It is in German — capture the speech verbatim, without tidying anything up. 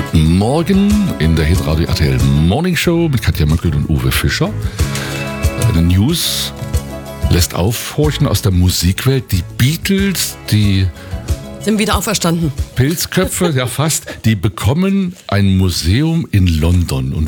Morgen in der Hitradio R T L Morning Show mit Katja Möckel und Uwe Fischer. Eine News lässt aufhorchen aus der Musikwelt. Die Beatles, die sind wieder auferstanden. Pilzköpfe, ja fast, die bekommen ein Museum in London. Und